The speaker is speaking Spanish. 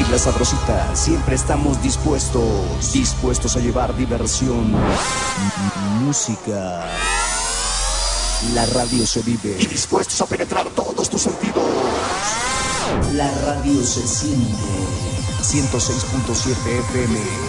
La Sabrosita, siempre estamos dispuestos a llevar diversión, música. La radio se vive y dispuestos a penetrar todos tus sentidos. La radio se siente. 106.7 FM.